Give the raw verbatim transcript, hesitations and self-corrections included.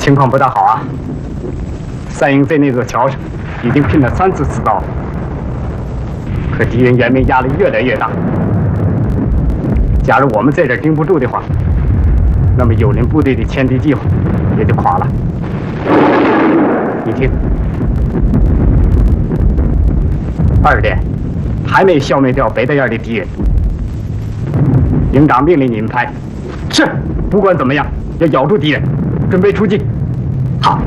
情况不大好啊！三营在那座桥上已经拼了三次刺刀，可敌人援兵压力越来越大。假如我们在这儿盯不住的话，那么友邻部队的歼敌计划也就垮了。你听，二连还没消灭掉北大院的敌人，营长命令你们排。是，不管怎么样，要咬住敌人，准备出击。